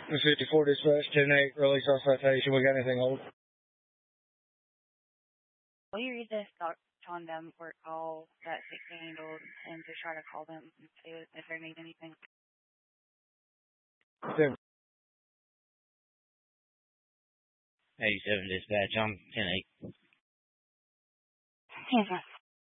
54 dispatch, 10-8, release our citation. We got anything old? Will you read this on them for a call that 16 handled and just try to call them and see if they need anything? Then 87 dispatch, I'm 10-8. Yes, sir.